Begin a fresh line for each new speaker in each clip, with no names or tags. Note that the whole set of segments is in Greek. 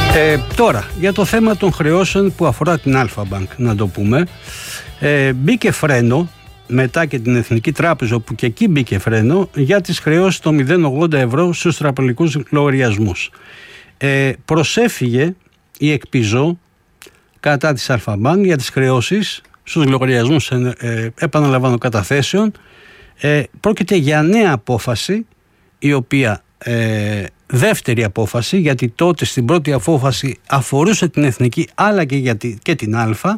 Τώρα, για το θέμα των χρεώσεων που αφορά την Alpha Bank, να το πούμε, μπήκε φρένο μετά και την Εθνική Τράπεζα, όπου και εκεί μπήκε φρένο για τις χρεώσεις των 0,80 ευρώ στους τραπεζικούς λογαριασμούς. Προσέφυγε η ΕΚΠΙΖΟ κατά της Alpha Bank για τις χρεώσεις στους λογαριασμούς επαναλαμβάνω καταθέσεων. Πρόκειται για νέα απόφαση, η οποία δεύτερη απόφαση, γιατί τότε στην πρώτη απόφαση αφορούσε την Εθνική αλλά και την Α,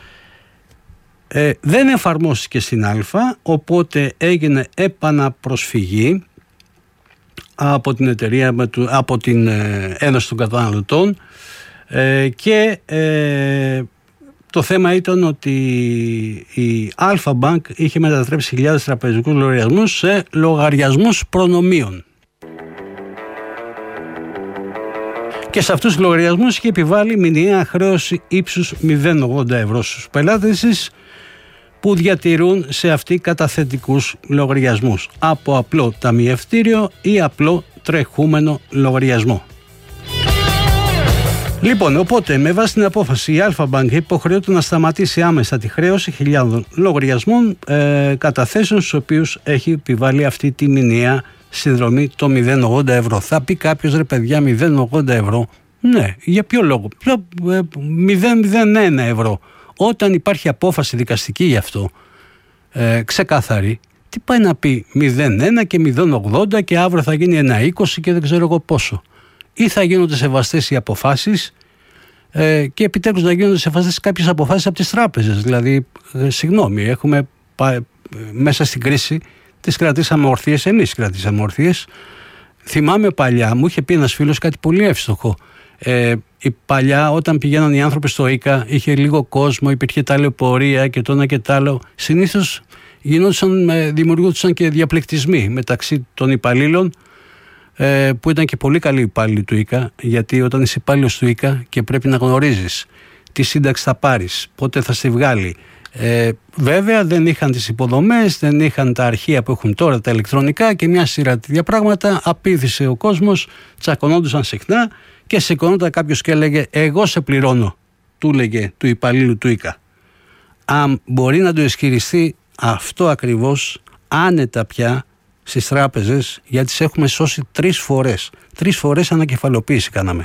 δεν εφαρμόστηκε στην Α, οπότε έγινε επαναπροσφυγή από την εταιρεία, από την Ένωση των Καταναλωτών, και το θέμα ήταν ότι η Alpha Bank είχε μετατρέψει χιλιάδες τραπεζικούς λογαριασμούς σε λογαριασμούς προνομίων. Και σε αυτούς τους λογαριασμούς είχε επιβάλει μηνιαία χρέωση ύψους 0,80 ευρώ στους πελάτες που διατηρούν σε αυτή καταθετικούς λογαριασμούς από απλό ταμιευτήριο ή απλό τρεχούμενο λογαριασμό. Λοιπόν, οπότε με βάση την απόφαση η Alpha Bank υποχρεώται να σταματήσει άμεσα τη χρέωση χιλιάδων λογαριασμών καταθέσεων στους οποίους έχει επιβάλει αυτή τη μηνιαία συνδρομή το 0,80 ευρώ. Θα πει κάποιος, ρε παιδιά, 0,80 ευρώ. Ναι, για ποιο λόγο? 0,01 ευρώ. Όταν υπάρχει απόφαση δικαστική γι' αυτό, ξεκάθαρη, τι πάει να πει 0,1 και 0,80 και αύριο θα γίνει 1,20 και δεν ξέρω εγώ πόσο? Ή θα γίνονται σεβαστές οι αποφάσεις και επιτέλους να γίνονται σεβαστές κάποιες αποφάσεις από τις τράπεζες. Δηλαδή, συγγνώμη, έχουμε μέσα στην κρίση τις κρατήσαμε ορθίες, εμείς κρατήσαμε ορθίες. Θυμάμαι παλιά, μου είχε πει ένας φίλος κάτι πολύ εύστοχο. Παλιά, όταν πηγαίναν οι άνθρωποι στο ΙΚΑ, είχε λίγο κόσμο, υπήρχε ταλαιπωρία και το ένα και το άλλο. Συνήθως δημιουργούνταν και διαπληκτισμοί μεταξύ των υπαλλήλων, που ήταν και πολύ καλοί υπάλληλοι του ΙΚΑ, γιατί όταν είσαι υπάλληλος του ΙΚΑ και πρέπει να γνωρίζεις τι σύνταξη θα πάρεις, πότε θα σε βγάλει. Βέβαια δεν είχαν τις υποδομές, δεν είχαν τα αρχεία που έχουν τώρα τα ηλεκτρονικά και μια σειρά τέτοια πράγματα. Απήδησε ο κόσμος, τσακωνόντουσαν συχνά και σηκωνόταν κάποιος και έλεγε εγώ σε πληρώνω, του λέγε του υπαλλήλου του ΙΚΑ. Αν μπορεί να το ισχυριστεί αυτό ακριβώς άνετα πια στις τράπεζες, γιατί τις έχουμε σώσει 3 φορές. 3 φορές ανακεφαλοποίηση κάναμε.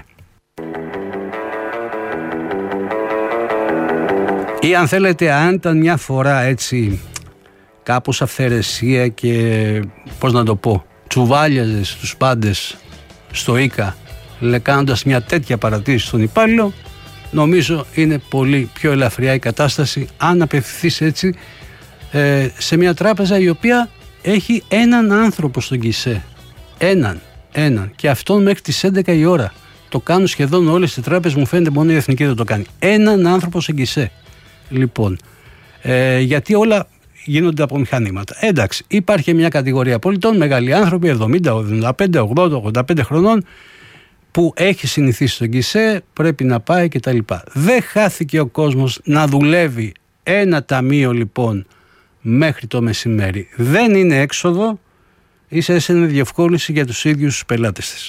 Ή αν θέλετε, αν ήταν μια φορά έτσι κάπως αυθαιρεσία και πώς να το πω, τσουβάλιαζε στους πάντες στο ΙΚΑ, κάνοντας μια τέτοια παρατήρηση στον υπάλληλο, νομίζω είναι πολύ πιο ελαφριά η κατάσταση αν απευθυνθείς έτσι σε μια τράπεζα η οποία έχει έναν άνθρωπο στον γκισέ. Έναν. Και αυτόν μέχρι τις 11 η ώρα. Το κάνουν σχεδόν όλες τις τράπεζες, μου φαίνεται μόνο η Εθνική δεν το κάνει. Έναν άνθρωπο στον γκισέ. Λοιπόν, γιατί όλα γίνονται από μηχανήματα. Εντάξει, υπάρχει μια κατηγορία πολιτών, μεγάλοι άνθρωποι, 70, 75, 80, 85 χρονών, που έχει συνηθίσει στον γκισέ, πρέπει να πάει κτλ. Δεν χάθηκε ο κόσμος να δουλεύει ένα ταμείο λοιπόν μέχρι το μεσημέρι. Δεν είναι έξοδο, ίσα-ίσα είναι διευκόλυνση για τους ίδιους τους πελάτες της.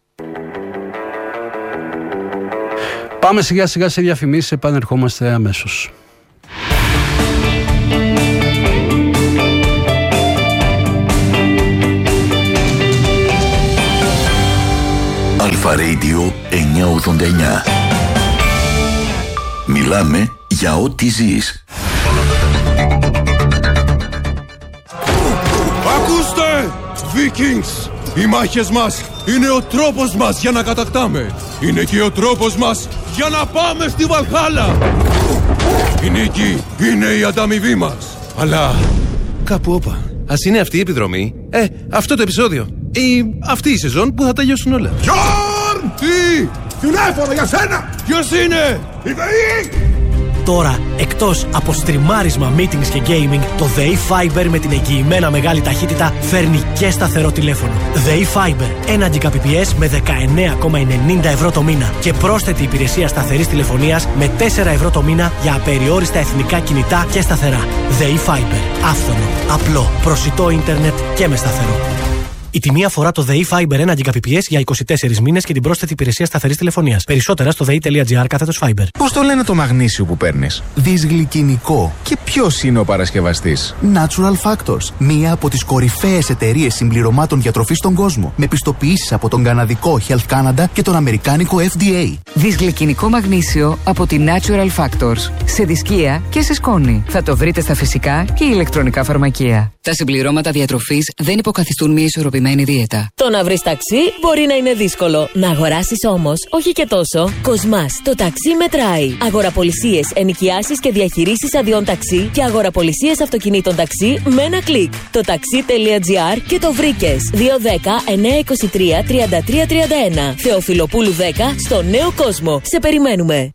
Πάμε σιγά σιγά σε διαφημίσεις, επανερχόμαστε αμέσως.
Αλφα Radio 989. Μιλάμε για ό,τι ζεις.
Ακούστε! Vikings! Οι μάχες μας είναι ο τρόπος μας για να κατακτάμε. Είναι και ο τρόπος μας για να πάμε στη Βαλχάλα. Η νίκη είναι η ανταμοιβή μας. Αλλά κάπου όπα.
Ας είναι αυτή η επιδρομή, αυτό το επεισόδιο ή αυτή η σεζόν που θα τελειώσουν όλα.
Γιόρν! Τι! Τηλέφωνο για σένα! Ποιος είναι? Η ΔΕΗ!
Τώρα, εκτός από στριμάρισμα, meetings και gaming, το ΔΕΗ Fiber με την εγγυημένα μεγάλη ταχύτητα φέρνει και σταθερό τηλέφωνο. ΔΕΗ Fiber, 1 Gbps με 19,90 ευρώ το μήνα και πρόσθετη υπηρεσία σταθερής τηλεφωνίας με 4 ευρώ το μήνα για απεριόριστα εθνικά κινητά και σταθερά. ΔΕΗ Fiber, άφθονο, απλό, προσιτό ίντερνετ και με σταθερό. Η τιμή αφορά το ΔΕΗ Fiber 1 Gbps για 24 μήνες και την πρόσθετη υπηρεσία σταθερής τηλεφωνίας. Περισσότερα στο dei.gr/Fiber.
Πώς το λένε το μαγνήσιο που παίρνεις? Δυσγλυκινικό. Και ποιος είναι ο παρασκευαστής?
Natural Factors. Μία από τις κορυφαίες εταιρείες συμπληρωμάτων διατροφής στον κόσμο. Με πιστοποιήσεις από τον καναδικό Health Canada και τον αμερικάνικο FDA.
Δυσγλυκινικό μαγνήσιο από τη Natural Factors. Σε δισκία και σε σκόνη. Θα το βρείτε στα φυσικά και ηλεκτρονικά φαρμακεία. Τα συμπληρώματα διατροφής δεν υποκαθιστούν μια ισορροπημένη δίαιτα.
Το να βρεις ταξί μπορεί να είναι δύσκολο. Να αγοράσεις όμως, όχι και τόσο. Κοσμάς, το ταξί μετράει. Αγοραπολισίες, ενοικιάσεις και διαχειρήσεις αδειών ταξί και αγοραπολισίες αυτοκινήτων ταξί με ένα κλικ. Το taxi.gr και το βρήκες. 210-923-3331. Θεοφιλοπούλου 10 στο Νέο Κόσμο. Σε περιμένουμε.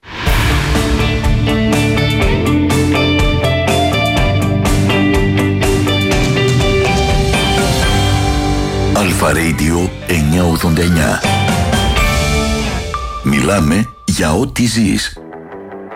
Αλφα Radio 989. Μιλάμε για ό,τι ζεις.